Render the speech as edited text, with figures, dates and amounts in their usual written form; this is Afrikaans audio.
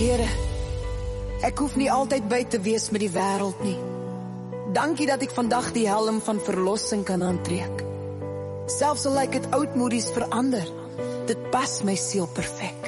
Here, ek hoef nie altyd by te wees met die wêreld nie. Dankie dat ek vandag die helm van verlossing kan aantrek. Selfs al lyk dit oudmoedies verander, dit pas my siel perfek.